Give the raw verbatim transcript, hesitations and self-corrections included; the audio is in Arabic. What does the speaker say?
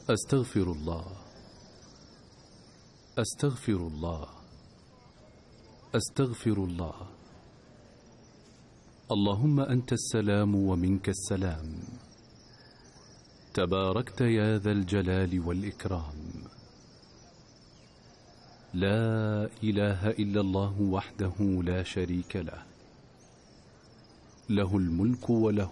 أستغفر الله أستغفر الله أستغفر الله. اللهم أنت السلام ومنك السلام، تباركت يا ذا الجلال والإكرام. لا إله إلا الله وحده لا شريك له، له الملك وله